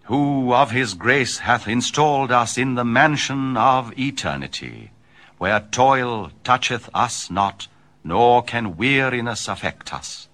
who of his grace hath installed us in the mansion of eternity, where toil toucheth us not, nor can weariness affect us.